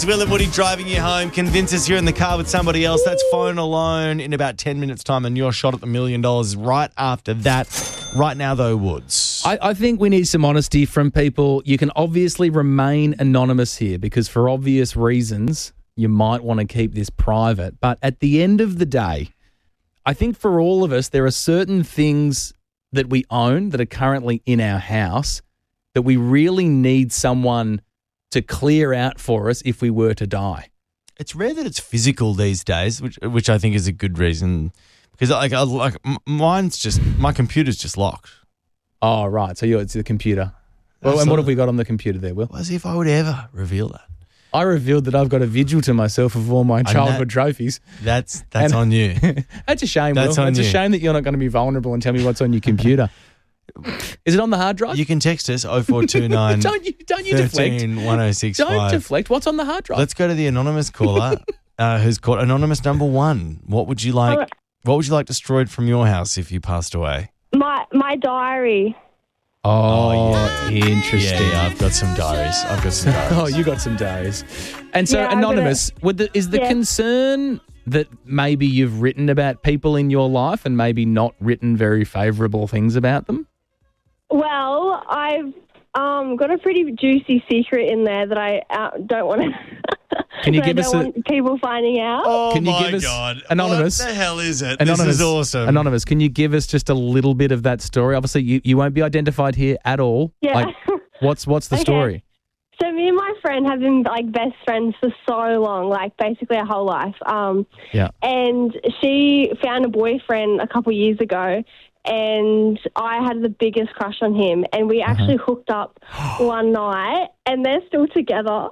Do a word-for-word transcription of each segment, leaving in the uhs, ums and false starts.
Will and Woody driving you home. Convince us you're in the car with somebody else. That's Phone Alone in about ten minutes' time, and your shot at the million dollars right after that. Right now, though, Woods. I, I think we need some honesty from people. You can obviously remain anonymous here because for obvious reasons, you might want to keep this private. But at the end of the day, I think for all of us, there are certain things that we own that are currently in our house that we really need someone to clear out for us if we were to die. It's rare that it's physical these days, which which I think is a good reason. Because like, I, like mine's just, my computer's just locked. Oh, right. So you're, it's the computer. Well, and what have we got on the computer there, Will? As if I would ever reveal that. I revealed that I've got a vigil to myself of all my childhood that, trophies. That's that's And- on you. That's a shame, That's Will. on It's you. a shame that you're not going to be vulnerable and tell me what's on your computer. Is it on the hard drive? You can text us oh four two nine don't you, don't you deflect. thirteen one oh six Don't five. deflect. What's on the hard drive? Let's go to the anonymous caller uh, who's called anonymous number one. What would you like? All right. What would you like destroyed from your house if you passed away? My my diary. oh, Yeah, interesting. yeah, I've got some diaries. I've got some diaries. Oh, you got some diaries. And so, Yeah, I've got anonymous, would the, is the Yeah. concern that maybe you've written about people in your life and maybe not written very favourable things about them? Well, I've um, got a pretty juicy secret in there that I uh, don't want to. Can you that give I us don't a- want people finding out? Oh Can you my give us- God. Anonymous? What the hell is it? Anonymous, This is awesome. Anonymous, can you give us just a little bit of that story? Obviously, you, you won't be identified here at all. Yeah. Like, what's what's the Okay. story? So me and my friend have been like best friends for so long, like basically our whole life. Um, Yeah. and she found a boyfriend a couple years ago, and I had the biggest crush on him, and we Uh-huh. actually hooked up one night, and they're still together.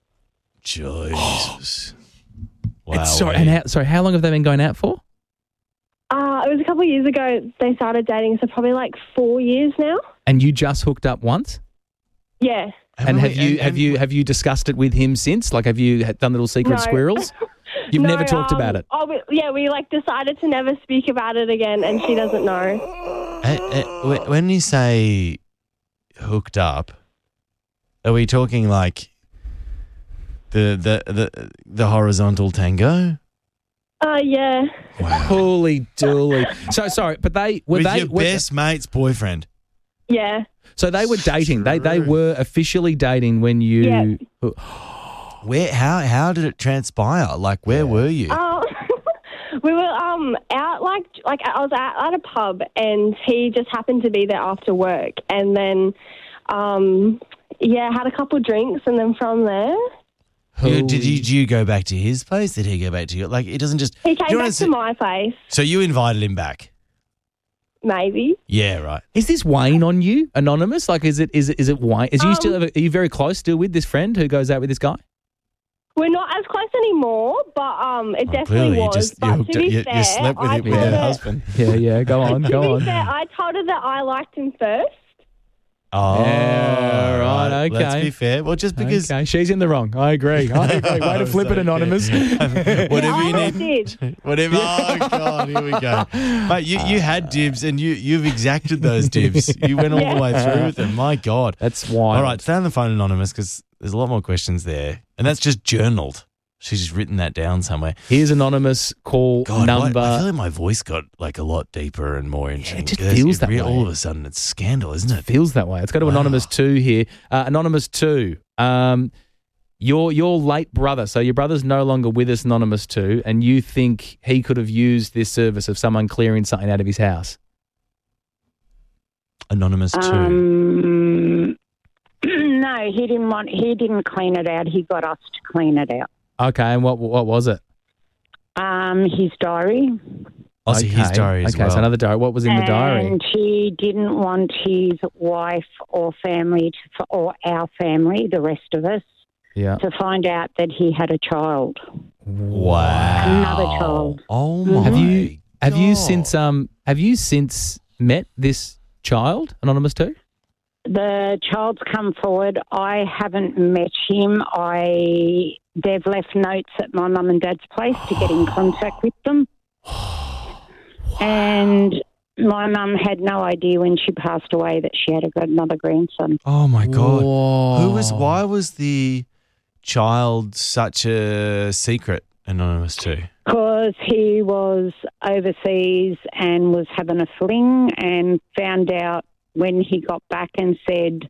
Jesus. Wow. And sorry, and how, sorry, how long have they been going out for? Uh, it was a couple of years ago they started dating, so probably like four years now. And you just hooked up once? Yeah. And have we- you and- have and- you have you discussed it with him since? Like, have you had- done little secret No. squirrels? You've No, never talked um, about it. Oh, we, yeah, we like decided to never speak about it again, and she doesn't know. Uh, uh, wh- when you say hooked up, are we talking like the the the, the horizontal tango? Uh, yeah. Wow. Holy dooly! So sorry, but they were With they your were, best mate's boyfriend. Yeah. so they were dating. They they were officially dating when you. Where? How? How did it transpire? Like, where were you? Oh, we were um out like like I was at, at a pub, and he just happened to be there after work, and then um yeah, had a couple drinks, and then from there You- did Holy- you did you go back to his place? Did he go back to you? Like, it doesn't just. he do you came wanna back say- to my place. So you invited him back? Maybe. Yeah, right. Is this weighing on you, anonymous? Like, is it is it is it Wayne? Is you Um, still are you very close still with this friend who goes out with this guy? We're not as close anymore, but um, it Oh, definitely clearly, you was. just- you but hooked to up- be you- you fair, slept with I it with told her her- husband. Yeah, yeah. Go on, To go be on. fair, I told her that I liked him first. Oh, Yeah, right, Let's okay. be fair. Well, just because. Okay, she's in the wrong. I agree. I agree. Way to flip it, So anonymous. fair. Whatever you I need. did. Whatever. Oh God, here we go. But you, you had dibs, and you you've exacted those dibs. You went all the way through with them. My God. That's wild. All right, stay on the phone, anonymous, because there's a lot more questions there, and that's just journaled. She's just written that down somewhere. Here's anonymous call God, number. what, I feel like my voice got like a lot deeper and more interesting. just Because feels it that re- way. All of a sudden, it's scandal, isn't it? feels that way. Let's go to Wow. anonymous two here. Uh, anonymous two. Um, your your late brother. So your brother's no longer with us. Anonymous two, and you think he could have used this service of someone clearing something out of his house? Anonymous two. Um, no, he didn't want. He didn't clean it out. He got us to clean it out. Okay, and what what was it? Um, his diary, Oh, so his diary as okay, well. so another diary. What was in the diary? and he didn't want his wife or family to, or our family, the rest of us, Yeah. to find out that he had a child. Wow. Another child. Oh my. Have you have you God. since um have you since met this child, anonymous two? The child's come forward. I haven't met him. I they've left notes at my mum and dad's place to get in contact with them. And my mum had no idea when she passed away that she had got another grandson. Oh my God. Whoa. Who was? Why was the child such a secret, Anonymous to? Because he was overseas and was having a fling and found out when he got back and said,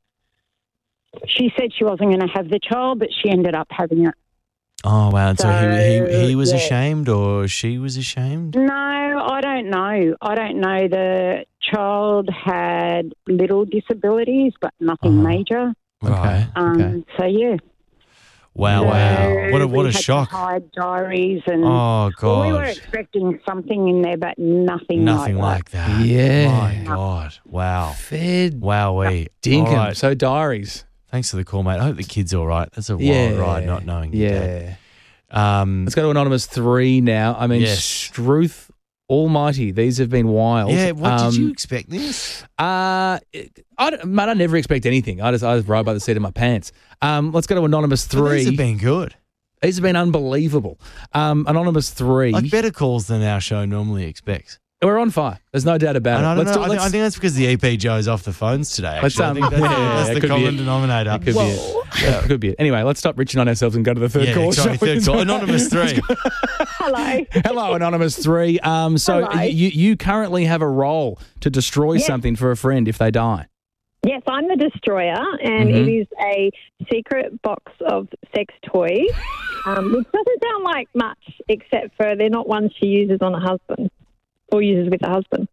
she said she wasn't going to have the child, but she ended up having it. Oh, wow. And so, So, he, he, he was yeah. ashamed or she was ashamed? No, I don't know. I don't know. The child had little disabilities, but nothing Uh-huh. major. Right. Um, Okay. So, yeah. Wow, So wow. What a, what we a had to shock. hide diaries and Oh, well, we were God. expecting something in there, but nothing, Nothing like like that. Yeah. My God. Wow. Fair Wowee. dinkum. All right. So diaries. Thanks for the call, mate. I hope the kid's all right. That's a wild Yeah. ride not knowing your dad. Yeah. Um, Let's go to Anonymous three now. I mean, Yes. Struth Almighty. These have been wild. yeah, what Um, did you expect this? Uh, I, don't- mate, I never expect anything. I just, I just ride by the seat of my pants. Um, let's go to Anonymous But three. These have been good. These have been unbelievable. Um, Anonymous three. Like better calls than our show normally expects. We're on fire. There's no doubt about And it. I don't Let's know. do- I, think, let's- I think that's because the E P Joe's off the phones today. Let's, Actually. I um, think that's, yeah, that's it the could be common it. denominator. It could be it. Yeah, it could be it. Anyway, let's stop reaching on ourselves and go to the third Yeah, call. sorry, shall we? third call. Anonymous three. Hello. Hello, Anonymous three. Um, so Hello. you, you currently have a role to destroy Yes. something for a friend if they die. Yes, I'm the destroyer, and Mhm. it is a secret box of sex toys, um, which doesn't sound like much, except for they're not ones she uses on a husband or uses with a husband.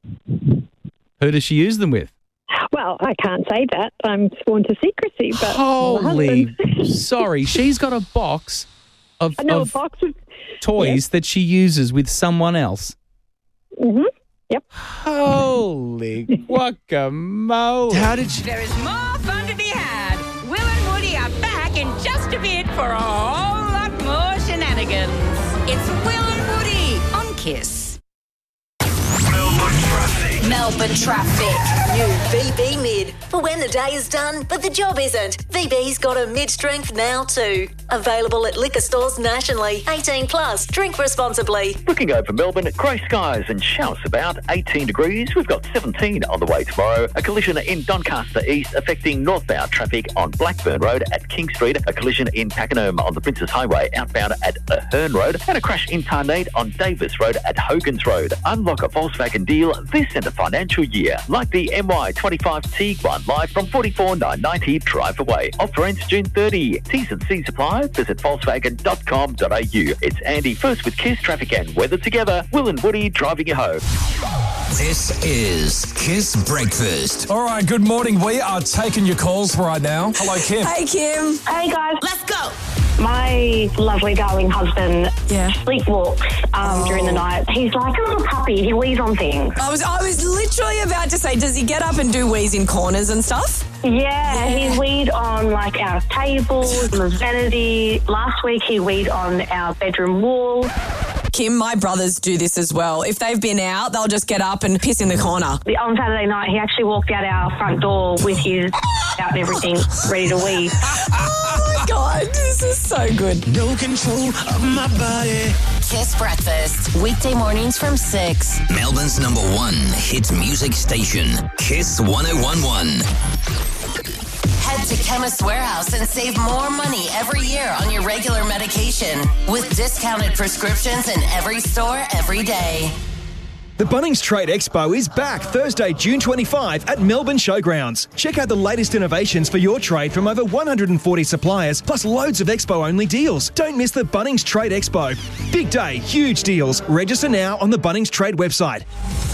Who does she use them with? Well, I can't say that. I'm sworn to secrecy, but Holy, my husband- sorry. She's got a box of, I know a of box of. toys that she uses with someone else. hmm Yep. Holy guacamole. How did you? There is more fun to be had. Will and Woody are back in just a bit for a whole lot more shenanigans. It's Will and Woody on Kiss. Melbourne traffic. Melbourne traffic. New V B Mid. For when the day is done, but the job isn't. V B's got a mid-strength now too. Available at liquor stores nationally. eighteen plus. Drink responsibly. Looking over Melbourne, grey skies and showers about eighteen degrees. We've got seventeen on the way tomorrow. A collision in Doncaster East affecting northbound traffic on Blackburn Road at King Street. A collision in Pakenham on the Princes Highway outbound at Ahern Road. And a crash in Tarnate on Davis Road at Hogan's Road. Unlock a Volkswagen deal this end of financial year. Like the M Y twenty-five Tiguan Live from forty-four thousand nine hundred ninety drive away. Offer ends June thirtieth. T's and C's apply. Visit Volkswagen dot com dot a u. It's Andy first with Kiss Traffic and Weather together. Will and Woody driving you home. This is Kiss Breakfast. All right, good morning. We are taking your calls right now. Hello, Kim. Hey, Kim. Hey guys, Let's go. my lovely darling husband Yeah. sleepwalks um, during the night. He's like a little puppy. He wheezes on things. I was I was literally about to say, does he get up and do wheeze in corners and stuff? Yeah, he weed on like our tables, the vanity. Last week he weed on our bedroom wall. Kim, my brothers do this as well. If they've been out, they'll just get up and piss in the corner. The- On Saturday night, he actually walked out our front door with his out and everything, ready to wee. Oh my God, this is so good. No control of my body. Kiss Breakfast. Weekday mornings from six. Melbourne's number one hit music station. Kiss one oh one one. Head to Chemist Warehouse and save more money every year on your regular medication with discounted prescriptions in every store every day. The Bunnings Trade Expo is back Thursday, June twenty-fifth at Melbourne Showgrounds. Check out the latest innovations for your trade from over one hundred forty suppliers, plus loads of Expo-only deals. Don't miss the Bunnings Trade Expo. Big day, huge deals. Register now on the Bunnings Trade website.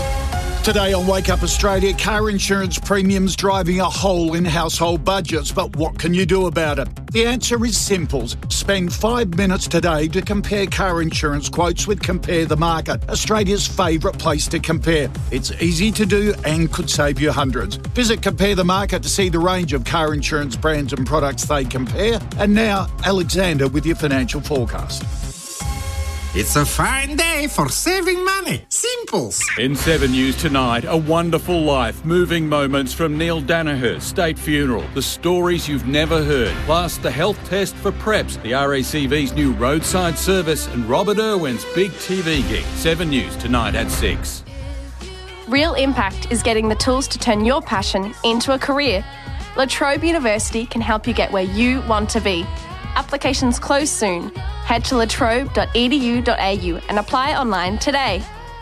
Today on Wake Up Australia, car insurance premiums driving a hole in household budgets. But what can you do about it? The answer is simple. Spend five minutes today to compare car insurance quotes with Compare the Market, Australia's favourite place to compare. It's easy to do and could save you hundreds. Visit Compare the Market to see the range of car insurance brands and products they compare. And now, Alexander with your financial forecast. It's a fine day for saving money. Simples. In Seven News tonight, A Wonderful Life, moving moments from Neil Danaher, State Funeral, the stories you've never heard, plus the health test for preps, the R A C V's new roadside service, and Robert Irwin's big T V gig. Seven News tonight at six. Real Impact is getting the tools to turn your passion into a career. La Trobe University can help you get where you want to be. Applications close soon. Head to latrobe dot e d u dot a u and apply online today.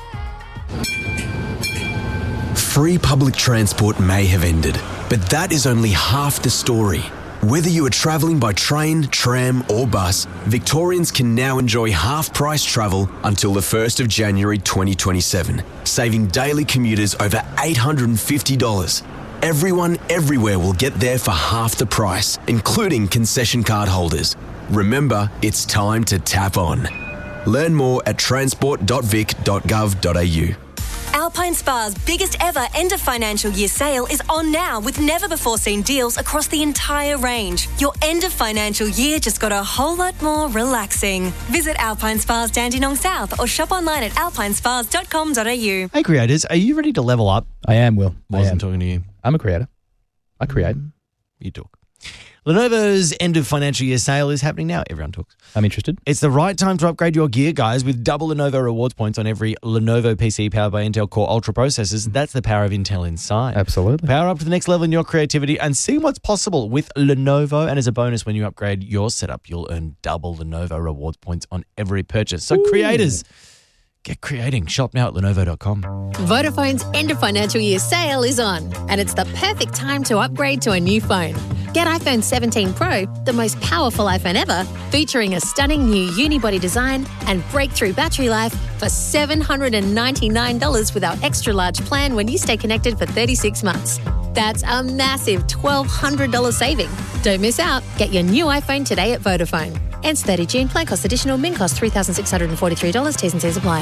Free public transport may have ended, but that is only half the story. Whether you are travelling by train, tram or bus, Victorians can now enjoy half-price travel until the first of January twenty twenty-seven, saving daily commuters over eight hundred fifty dollars. Everyone everywhere will get there for half the price, including concession card holders. Remember, it's time to tap on. Learn more at transport dot vic dot gov dot a u. Alpine Spa's biggest ever end of financial year sale is on now with never before seen deals across the entire range. Your end of financial year just got a whole lot more relaxing. Visit Alpine Spas Dandenong South or shop online at alpine spas dot com dot a u. Hey, creators, are you ready to level up? I am, Will. I Wasn't am. talking to you. I'm a creator. I create. You talk. Lenovo's end of financial year sale is happening now. Everyone talks. I'm interested. It's the right time to upgrade your gear, guys, with double Lenovo rewards points on every Lenovo P C powered by Intel Core Ultra processors. That's the power of Intel inside. Absolutely. Power up to the next level in your creativity and see what's possible with Lenovo. And as a bonus, when you upgrade your setup, you'll earn double Lenovo rewards points on every purchase. So Ooh. creators, get creating. Shop now at lenovo dot com. Vodafone's end of financial year sale is on, and it's the perfect time to upgrade to a new phone. Get iPhone seventeen Pro, the most powerful iPhone ever, featuring a stunning new unibody design and breakthrough battery life for seven hundred ninety-nine dollars with our extra large plan when you stay connected for thirty-six months. That's a massive twelve hundred dollars saving. Don't miss out. Get your new iPhone today at Vodafone. Ends thirtieth of June. Plan cost additional. Min cost three thousand six hundred forty-three dollars. T's and C's apply.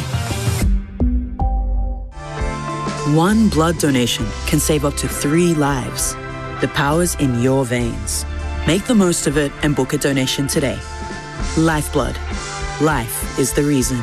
One blood donation can save up to three lives. The power's in your veins. Make the most of it and book a donation today. Lifeblood. Life is the reason.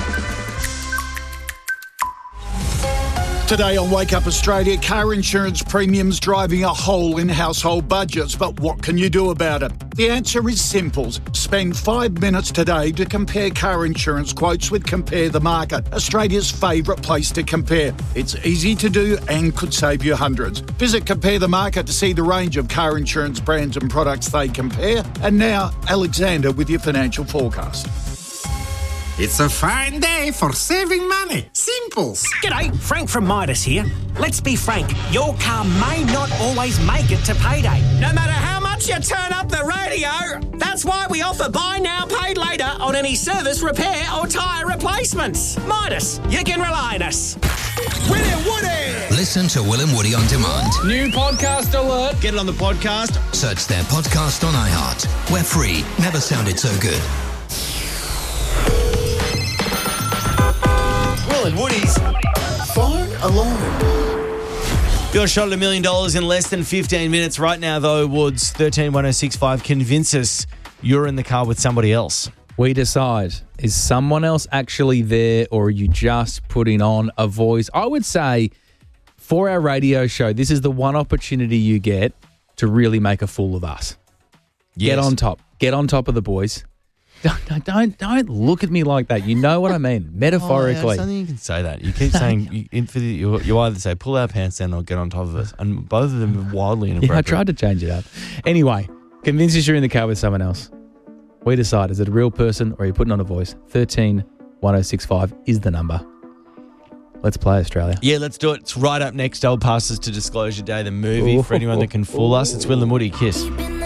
Today on Wake Up Australia, car insurance premiums driving a hole in household budgets. But what can you do about it? The answer is simple. Spend five minutes today to compare car insurance quotes with Compare the Market, Australia's favourite place to compare. It's easy to do and could save you hundreds. Visit Compare the Market to see the range of car insurance brands and products they compare. And now, Alexander with your financial forecast. It's a fine day for saving money. Simples. G'day, Frank from Midas here. Let's be frank, your car may not always make it to payday. No matter how much you turn up the radio, that's why we offer buy now, paid later on any service, repair or tyre replacements. Midas, you can rely on us. William Woody! Listen to Will and Woody on demand. New podcast alert. Get it on the podcast. Search their podcast on iHeart. We're free. Never sounded so good. Will and Woody's Phone Alarm. Your shot at a million dollars in less than fifteen minutes. Right now, though, Woods, thirteen one oh six five, convince us you're in the car with somebody else. We decide, is someone else actually there or are you just putting on a voice? I would say for our radio show, this is the one opportunity you get to really make a fool of us. Yes. Get on top. Get on top of the boys. Don't, don't don't look at me like that. You know what I mean, metaphorically. Oh, yeah, I don't think you can say that. You keep saying you, in for the, you, you either say pull our pants down or get on top of us, and both of them are wildly inappropriate. Yeah, I tried to change it up. Anyway, convince us you're in the car with someone else. We decide, is it a real person or are you putting on a voice? thirteen one oh six five is the number. Let's play, Australia. Yeah, let's do it. It's right up next. Old Passes to Disclosure Day, the movie. Ooh. For anyone that can fool us, it's Will and Woody. Kiss.